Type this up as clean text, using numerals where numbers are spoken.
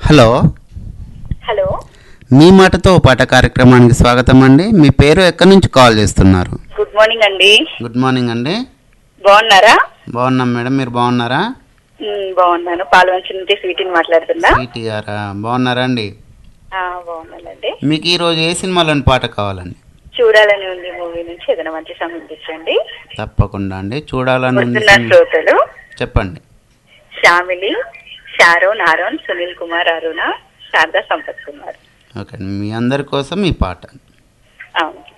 Hello hello, మీ మాటతో ఓ పాట కార్యక్రమానికి స్వాగతం అండి. మీ పేరు ఎక్కడి నుంచి కాల్ చేస్తున్నారు? గుడ్ మార్నింగ్ అండి. గుడ్ మార్నింగ్ అండి. బాగున్నారా? బాగున్నాం మేడం, మీరు బాగున్నారా? బాగున్నాను. పాలవంచి నుంచి స్వీటీని మాట్లాడుతున్నా. స్వీటీ గారా, బాగున్నారా అండి? బాగున్నానండి. మీకు ఈరోజు ఏ సినిమాలోని పాట కావాలండి? చూడాలని ఉంది మూవీ నుంచి ఏదైనా మంచి సాంగ్ ఇప్పించండి. తప్పకుండా అండి. చూడాలని ఉంది శ్రోతలు చెప్పండి. శ్యామిలి, షారోన్, ఆరోన్, సునీల్ కుమార్, అరుణ, శారదా, సంపత్ కుమార్. ఓకే అండి, మీ అందరి కోసం ఈ పాట. అవును.